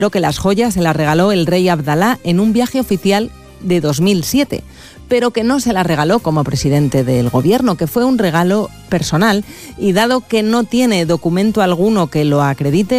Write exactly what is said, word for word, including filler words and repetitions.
lo que las joyas se las regaló el rey Abdalá en un viaje oficial de dos mil siete, pero que no se las regaló como presidente del gobierno, que fue un regalo personal, y dado que no tiene documento alguno que lo acredite,